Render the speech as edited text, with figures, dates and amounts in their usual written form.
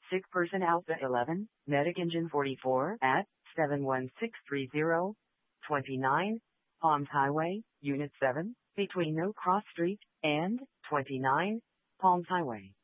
Sick person Alpha 11, Medic Engine 44 at 71630, 29, Palms Highway, Unit 7, between No Cross Street and 29, Palms Highway.